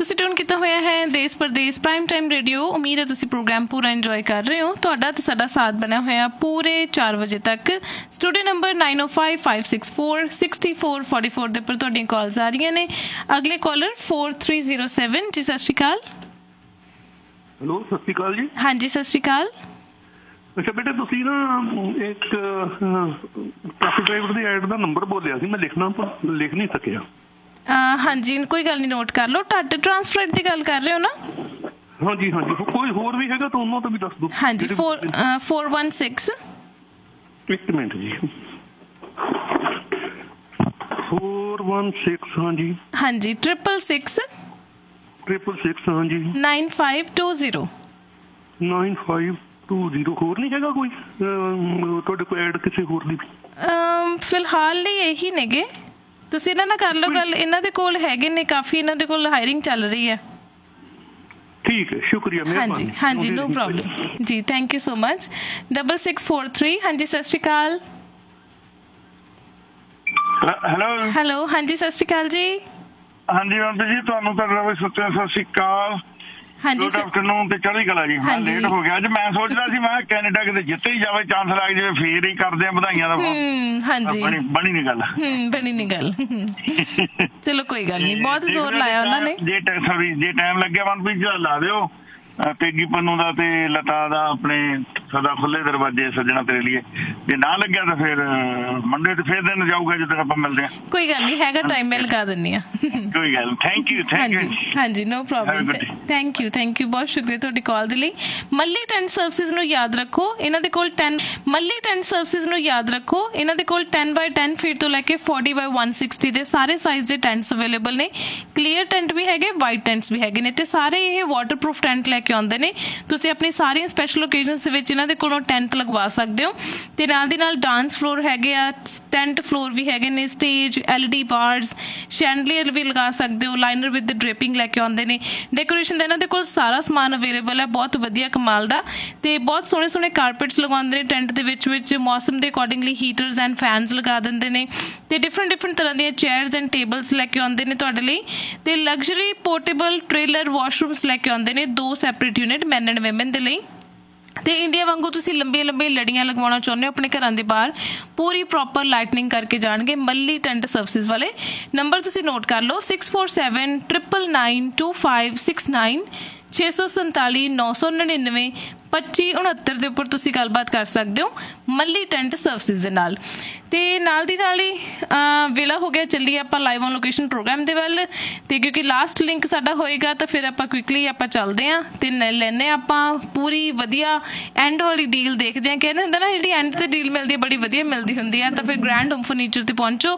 ਤੁਸੀਂ ਟਿਊਨ ਕੀਤਾ ਹੋਇਆ ਹੈ ਦੇਸ਼ ਪ੍ਰਦੇਸ਼ ਪ੍ਰਾਈਮ ਟਾਈਮ ਰੇਡੀਓ। ਉਮੀਦ ਹੈ ਤੁਸੀਂ ਪ੍ਰੋਗਰਾਮ ਪੂਰਾ ਇੰਜੋਏ ਕਰ ਰਹੇ ਹੋ। ਤੁਹਾਡਾ ਤੇ ਸਾਡਾ ਸਾਥ ਬਣਿਆ ਹੋਇਆ ਪੂਰੇ 4 ਵਜੇ ਤੱਕ। ਸਟੂਡੀਓ ਨੰਬਰ 9055646444 ਦੇ ਉੱਪਰ ਤੁਹਾਡੀਆਂ ਕਾਲਸ ਆ ਰਹੀਆਂ ਨੇ। ਅਗਲੇ ਕਾਲਰ 4307 ਜੀ, ਸਤਿ ਸ਼੍ਰੀ ਅਕਾਲ। ਹੈਲੋ, ਸਤਿ ਸ਼੍ਰੀ ਅਕਾਲ ਜੀ। ਹਾਂਜੀ, ਸਤਿ ਸ਼੍ਰੀ ਅਕਾਲ। ਅੱਛਾ ਬੇਟਾ, ਤੁਸੀਂ ਨਾ ਇੱਕ ਟਰੱਕ ਡਰਾਈਵਰ ਦੀ ਐਡ ਦਾ ਨੰਬਰ ਬੋਲਿਆ ਸੀ, ਮੈਂ ਲਿਖ ਨਹੀਂ ਸਕਿਆ। ਹਾਂਜੀ, ਕੋਈ ਗੱਲ ਨਹੀਂ, ਨੋਟ ਕਰ ਲਓ। ਟਾਟਾ ਟਰਾਂਸਫਰ ਦੀ ਗੱਲ ਕਰ ਰਹੇ ਹੋ ਨਾ? ਹਾਂਜੀ ਹਾਂਜੀ, ਕੋਈ ਹੋਰ ਵੀ ਹੈਗਾ ਤਾਂ ਉਹਨਾਂ ਤੋਂ ਵੀ ਦੱਸ ਦਿਓ। ਹਾਂਜੀ, 416 ਇੱਕ ਮਿੰਟ ਜੀ, 416 ਹਾਂਜੀ ਹਾਂਜੀ 666 ਹਾਂਜੀ 9520 9520। ਹੋਰ ਨਹੀਂ ਹੈਗਾ ਕੋਈ ਤੁਹਾਡੇ ਕੋਲ ਐਡ ਕਿਸੇ ਹੋਰ ਦੀ? ਫਿਲਹਾਲ ਲਈ ਇਹੀ ਨੇਗੇ। ਤੁਸੀਂ ਇਹਨਾਂ ਨਾਲ ਕਰ ਲਓ ਗੱਲ। ਇਹਨਾਂ ਦੇ ਕੋਲ ਹੈਗੇ ਨੇ ਕਾਫੀ, ਇਹਨਾਂ ਦੇ ਕੋਲ ਹਾਇਰਿੰਗ ਚੱਲ ਰਹੀ ਹੈ। ਠੀਕ ਹੈ, ਸ਼ੁਕਰੀਆ। ਹਾਂਜੀ ਹਾਂਜੀ, ਨੋ ਪ੍ਰੋਬਲਮ ਜੀ, ਥੈਂਕ ਯੂ ਸੋ ਮਚ। 6643 ਹਾਂਜੀ, ਸਤਿ ਸ਼੍ਰੀ ਅਕਾਲ। ਹੈਲੋ, ਹਾਂਜੀ ਸਤਿ ਸ਼੍ਰੀ ਅਕਾਲ ਜੀ। ਹਾਂਜੀ ਆਂਟੀ ਜੀ, ਤੁਹਾਨੂੰ ਤਾਂ ਸੱਚਾ ਸਤਿ ਸ਼੍ਰੀ ਅਕਾਲ। ਹਾਂਜੀ ਗੁੱਡ ਆਫਟਰਨੂਨ ਤੇ ਚੜ੍ਹਦੀ ਕਲਾ ਜੀ। ਮੈਂ ਲੇਟ ਹੋ ਗਿਆ ਅੱਜ। ਮੈਂ ਸੋਚਦਾ ਸੀ ਮੈਂ ਕੈਨੇਡਾ ਕਿਤੇ ਜਿੱਤੇ ਹੀ ਜਾਵੇ, ਚਾਂਸ ਲੱਗ ਜਾਵੇ, ਫੇਰ ਹੀ ਕਰਦੇ ਆ ਵਧਾਈਆਂ ਦਾ। ਹਾਂਜੀ, ਬਣੀ ਨੀ ਗੱਲ। ਬਣੀ ਨੀ ਗੱਲ। ਚਲੋ ਕੋਈ ਗੱਲ ਨਹੀਂ, ਬਹੁਤ ਜ਼ੋਰ ਲਾਇਆ ਉਹਨਾਂ ਨੇ। ਜੇ ਟਾਈਮ ਲੱਗਿਆ ਮਨਪ੍ਰੀਤ ਜੀ ਲਾ ਦਿਓ। ਤੇਗੀ ਪੰਨੂ ਦਾ ਤੇ ਲਤਾ ਦਾ ਆਪਣੇ ਸਦਾ ਖੁੱਲੇ ਦਰਵਾਜ਼ੇ ਸੱਜਣਾ ਤੇਰੇ ਲਈ। ਜੇ ਨਾ ਲੱਗਿਆ ਤਾਂ ਫਿਰ ਮੰਡੇ ਤੇ ਫਿਰ ਦਿਨ ਜਾਊਗਾ ਜਦੋਂ ਆਪਾਂ ਮਿਲਦੇ ਹਾਂ। ਕੋਈ ਗੱਲ ਨਹੀਂ, ਹੈਗਾ ਟਾਈਮ, ਮੈਂ ਲਗਾ ਦਿੰਦੀ ਹਾਂ। ਕੋਈ ਗੱਲ ਨਹੀਂ, ਥੈਂਕ ਯੂ। ਹਾਂਜੀ, ਨੋ ਪ੍ਰੋਬਲਮ। ਥੈਂਕ ਯੂ ਬਹੁਤ ਸ਼ੁਕਰੀਆ ਤੁਹਾਡੀ ਕਾਲ ਦੇ ਲਈ। ਮੱਲੀ ਟੈਂਟ ਸਰਵਿਸਿਜ਼ ਨੂੰ ਯਾਦ ਰੱਖੋ, ਇਹਨਾਂ ਦੇ ਕੋਲ 10 ਮੱਲੀ ਟੈਂਟ ਸਰਵਿਸਿਜ਼ ਨੂੰ ਯਾਦ ਰੱਖੋ। ਇਹਨਾਂ ਦੇ ਕੋਲ 10 ਬਾਈ 10 ਫੀਟ ਤੋਂ ਲੈ ਕੇ 40 ਬਾਈ 160 ਦੇ ਸਾਰੇ ਸਾਈਜ਼ ਦੇ ਟੈਂਟਸ ਅਵੇਲੇਬਲ ਨੇ। ਕਲੀਅਰ ਟੈਂਟ ਵੀ ਹੈਗੇ, ਵਾਈਟ ਟੈਂਟਸ ਵੀ ਹੈਗੇ ਨੇ, ਤੇ ਸਾਰੇ ਇਹ ਵਾਟਰਪ੍ਰੂਫ ਟੈਂਟ ਲੈ ਕੇ ਆਉਂਦੇ ਨੇ। ਤੁਸੀਂ ਆਪਣੀ ਸਾਰੀਆਂ ਸਪੈਸ਼ਲ ਓਕੇਜ਼ਨਸ ਦੇ ਵਿੱਚ ਇਹਨਾਂ ਦੇ ਕੋਲੋਂ ਟੈਂਟ ਲਗਵਾ ਸਕਦੇ ਹੋ। ਤੇ ਨਾਲ ਦੀ ਨਾਲ ਡਾਂਸ ਫਲੋਰ ਹੈਗੇ ਆ, ਟੈਂਟ ਫਲੋਰ ਵੀ ਹੈਗੇ ਨੇ, ਸਟੇਜ, LED ਬਾਰਸ, ਸ਼ੈਂਡਲੀਅਰ ਵੀ ਲਗਾ ਸਕਦੇ ਹੋ, ਲਾਈਨਰ ਵਿਦ ਡ੍ਰੇਪਿੰਗ ਲੈ ਕੇ ਆਉਂਦੇ ਨੇ। ਡੈਕੋਰੇਸ਼ਨ ਦਾ ਇਹਨਾਂ ਦੇ ਕੋਲ ਸਾਰਾ ਸਮਾਨ ਅਵੇਲੇਬਲ ਹੈ, ਬਹੁਤ ਵਧੀਆ ਕਮਾਲ ਦਾ। ਤੇ ਬਹੁਤ ਸੋਹਣੇ ਸੋਹਣੇ ਕਾਰਪੇਟਸ ਲਗਾਉਂਦੇ ਨੇ ਟੈਂਟ ਦੇ ਵਿੱਚ ਮੌਸਮ ਦੇ ਅਕੋਰਡਿੰਗਲੀ ਹੀਟਰਸ ਐਂਡ ਫੈਨਸ ਲਗਾ ਦਿੰਦੇ ਨੇ। ਤੇ ਡਿਫਰੈਂਟ ਤਰ੍ਹਾਂ ਦੀਆਂ ਚੇਅਰਸ ਐਂਡ ਟੇਬਲਸ ਲੈ ਕੇ ਆਉਂਦੇ ਨੇ ਤੁਹਾਡੇ ਲਈ। ਤੇ ਲਗਜ਼ਰੀ ਪੋਰਟੇਬਲ ਟ੍ਰੇਲਰ ਵਾਸ਼ਰੂਮਸ ਲੈ ਕੇ ਆਉਂਦੇ ਨੇ, 2 separate unit man and woman ਦੇ ਲਈ। ਤੇ ਇੰਡੀਆ ਵਾਂਗੂ ਤੁਸੀਂ ਲੰਬੀਆਂ ਲੜੀਆਂ ਲਗਵਾਉਣਾ ਚਾਹੁੰਦੇ ਹੋ ਆਪਣੇ ਘਰਾਂ ਦੇ ਬਾਹਰ, ਪੂਰੀ ਪ੍ਰੋਪਰ ਲਾਈਟਨਿੰਗ ਕਰਕੇ ਜਾਣਗੇ ਮੱਲੀ ਟੈਂਟ ਸਰਵਿਸਿਜ਼ ਵਾਲੇ। ਨੰਬਰ ਤੁਸੀਂ ਨੋਟ ਕਰ ਲਓ, 647 999 2569 647 999 2569 ਦੇ ਉੱਪਰ ਤੁਸੀਂ ਗੱਲਬਾਤ ਕਰ ਸਕਦੇ ਹੋ ਮੱਲੀ ਟੈਂਟ ਸਰਵਿਸਿਜ਼ ਦੇ ਨਾਲ। ਤੇ ਨਾਲ ਦੀ ਨਾਲ ਹੀ ਵੇਲਾ ਹੋ ਗਿਆ, ਚੱਲੀਏ ਆਪਾਂ ਲਾਈਵ ਔਨ ਲੋਕੇਸ਼ਨ ਪ੍ਰੋਗਰਾਮ ਦੇ ਵੱਲ। ਤੇ ਕਿਉਂਕਿ ਲਾਸਟ ਲਿੰਕ ਸਾਡਾ ਹੋਏਗਾ ਤਾਂ ਫਿਰ ਆਪਾਂ ਕੁਇਕਲੀ ਆਪਾਂ ਚੱਲਦੇ ਹਾਂ ਤੇ ਲੈਂਦੇ ਹਾਂ ਆਪਾਂ ਪੂਰੀ ਵਧੀਆ ਐਂਡ ਵਾਲੀ ਡੀਲ। ਦੇਖਦੇ ਹਾਂ, ਕਹਿੰਦੇ ਹੁੰਦਾ ਨਾ ਜਿਹੜੀ ਐਂਡ ਤੇ ਡੀਲ ਮਿਲਦੀ ਹੈ ਬੜੀ ਵਧੀਆ ਮਿਲਦੀ ਹੁੰਦੀ ਹੈ। ਤਾਂ ਫਿਰ ਗ੍ਰੈਂਡ ਹੋਮ ਫਰਨੀਚਰ ਤੇ ਪਹੁੰਚੋ,